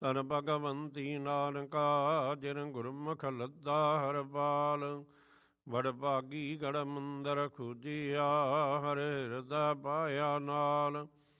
ਧਨ ਭਗਵੰਤੀ ਨਾਨਕਾ ਜਿਨ ਗੁਰਮੁਖ ਲੱਦਾ ਹਰ ਬਾਲ। ਵਡ ਭਾਗੀ ਗੜ ਮੰਦਰ ਖੂਜਿਆ ਹਰਿ ਹਿਰਦੈ ਪਾਇਆ ਨਾਲ।